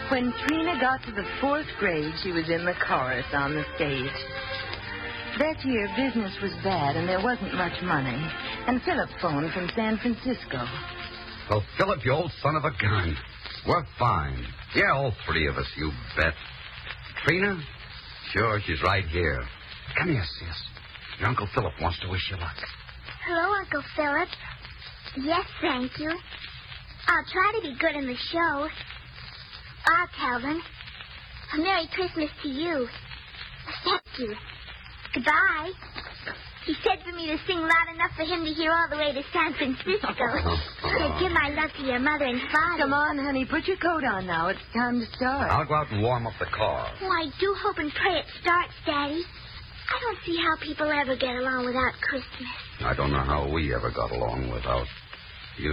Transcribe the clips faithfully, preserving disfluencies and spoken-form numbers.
When Trina got to the fourth grade, she was in the chorus on the stage. That year, business was bad, and there wasn't much money. And Philip phoned from San Francisco. Well, Philip, you old son of a gun. We're fine. Yeah, all three of us, you bet. Trina? Sure, she's right here. Come here, sis. Your Uncle Philip wants to wish you luck. Hello, Uncle Philip. Yes, thank you. I'll try to be good in the show. I'll tell them. A Merry Christmas to you. Thank you. Goodbye. He said for me to sing loud enough for him to hear all the way to San Francisco. So give my love to your mother and father. Come on, honey. Put your coat on now. It's time to start. I'll go out and warm up the car. Oh, I do hope and pray it starts, Daddy. I don't see how people ever get along without Christmas. I don't know how we ever got along without you.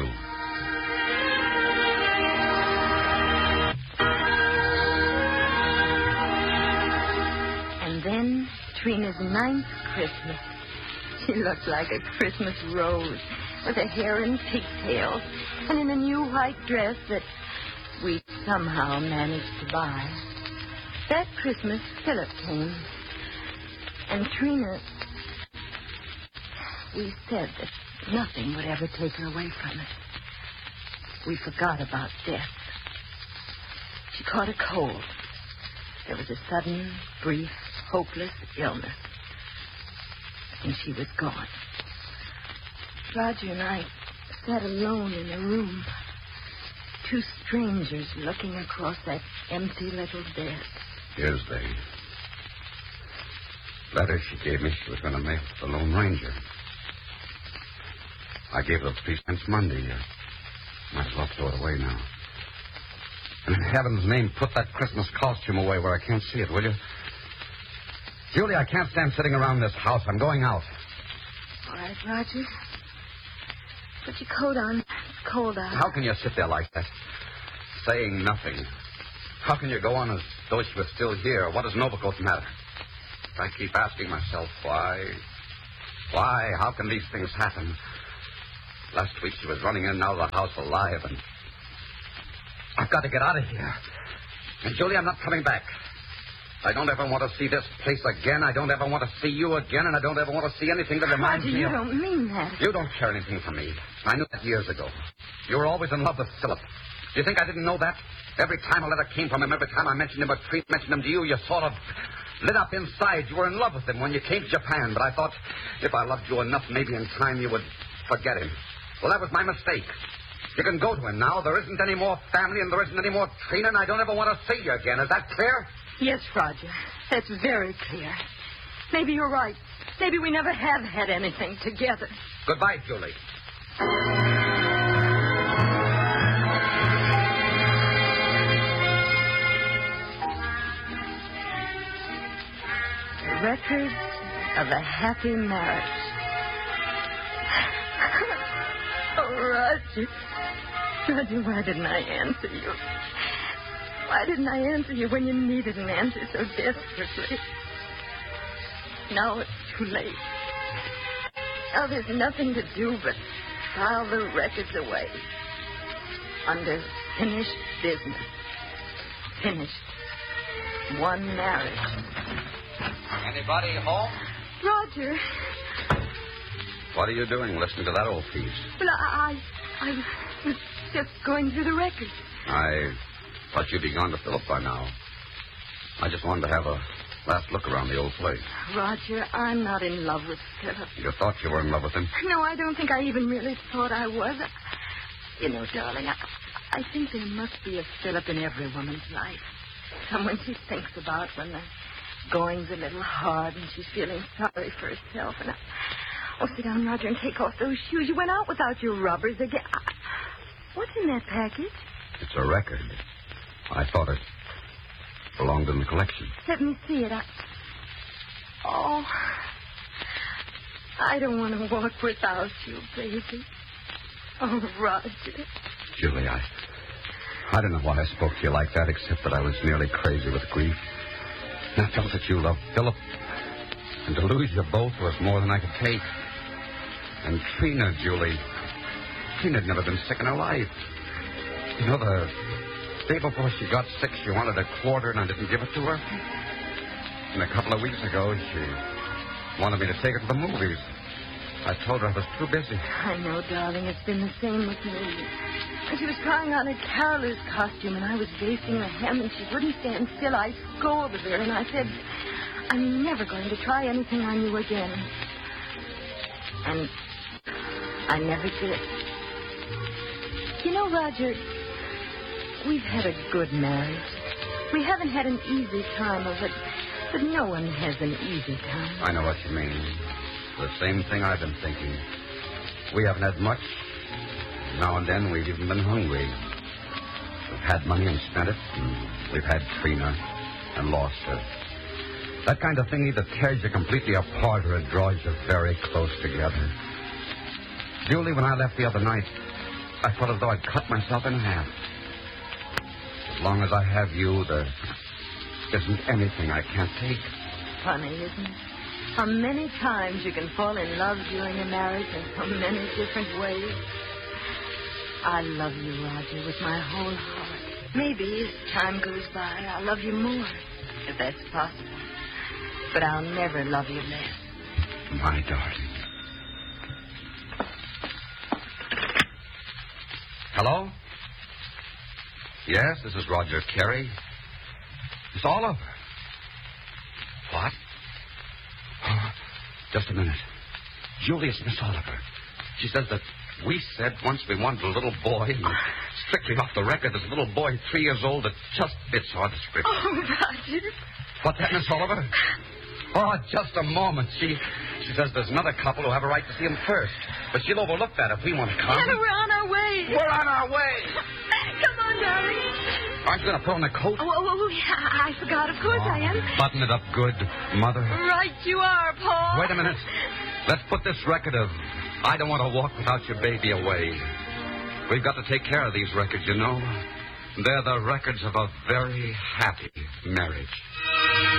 And then Trina's ninth Christmas. She looked like a Christmas rose with her hair in pigtails and in a new white dress that we somehow managed to buy. That Christmas, Philip came. And Trina, we said that nothing would ever take her away from us. We forgot about death. She caught a cold. There was a sudden, brief, hopeless illness. And she was gone. Roger and I sat alone in a room. Two strangers looking across that empty little bed. Here's the letter she gave me she was going to mail to the Lone Ranger. I gave her three cents Monday. Uh, might as well throw it away now. And in heaven's name, put that Christmas costume away where I can't see it, will you? Julie, I can't stand sitting around this house. I'm going out. All right, Roger. Put your coat on. It's cold out. How can you sit there like that, saying nothing? How can you go on as though she was still here? What does an overcoat matter? I keep asking myself, why? Why? How can these things happen? Last week she was running in and out of the house alive, and I've got to get out of here. And, Julie, I'm not coming back. I don't ever want to see this place again. I don't ever want to see you again, and I don't ever want to see anything that reminds Roger, me you of... don't mean that. You don't care anything for me. I knew that years ago. You were always in love with Philip. Do you think I didn't know that? Every time a letter came from him, every time I mentioned him or Trina mentioned him to you, you sort of lit up inside. You were in love with him when you came to Japan, but I thought if I loved you enough, maybe in time you would forget him. Well, that was my mistake. You can go to him now. There isn't any more family, and there isn't any more Trina, and I don't ever want to see you again. Is that clear? Yes, Roger. That's very clear. Maybe you're right. Maybe we never have had anything together. Goodbye, Julie. The record of a happy marriage. Oh, Roger. Roger, why didn't I answer you? Why didn't I answer you when you needed an answer so desperately? Now it's too late. Now there's nothing to do but file the records away. Under finished business. Finished. One marriage. Anybody home? Roger. What are you doing listening to that old piece? Well, I, I, I was just going through the records. I thought you'd be gone to Philip by now. I just wanted to have a last look around the old place. Roger, I'm not in love with Philip. You thought you were in love with him? No, I don't think I even really thought I was. You know, darling, I, I think there must be a Philip in every woman's life. Someone she thinks about when the going's a little hard and she's feeling sorry for herself. And I... Oh, sit down, Roger, and take off those shoes. You went out without your rubbers again. What's in that package? It's a record. I thought it belonged in the collection. Let me see it. I... Oh, I don't want to walk without you, baby. Oh, Roger. Julie, I... I don't know why I spoke to you like that, except that I was nearly crazy with grief. And I felt that you loved Philip. And to lose you both was more than I could take. And Trina, Julie... Trina had never been sick in her life. You know, the Day before she got sick, she wanted a quarter, and I didn't give it to her. And a couple of weeks ago, she wanted me to take her to the movies. I told her I was too busy. I know, darling. It's been the same with me. She was trying on a carol's costume, and I was basting the hem, and she wouldn't stand still. I scolded her, and I said, I'm never going to try anything on you again. And I never did. You know, Roger, we've had a good marriage. We haven't had an easy time of it, but no one has an easy time. I know what you mean. The same thing I've been thinking. We haven't had much. Now and then we've even been hungry. We've had money and spent it, and we've had Trina and lost her. That kind of thing either tears you completely apart or it draws you very close together. Julie, when I left the other night, I felt as though I'd cut myself in half. As long as I have you, there isn't anything I can't take. Funny, isn't it? How many times you can fall in love during a marriage in so many different ways. I love you, Roger, with my whole heart. Maybe as time goes by, I'll love you more, if that's possible. But I'll never love you less. My darling. Hello? Yes, this is Roger Carey. It's Oliver. What? Oh, just a minute. Julius, Miss Oliver. She says that we said once we wanted a little boy, and strictly off the record, there's a little boy three years old that just fits our description. Oh, Roger. What's that, Miss Oliver? Oh, just a moment. She she says there's another couple who have a right to see him first. But she'll overlook that if we want to come. Yeah, we're on our way. We're on our way. Come on, darling. Aren't you going to put on a coat? Oh, oh, oh, yeah, I forgot. Of course Oh, I am. Button it up good, Mother. Right you are, Paul. Wait a minute. Let's put this record of I don't want to walk without your baby away. We've got to take care of these records, you know. They're the records of a very happy marriage.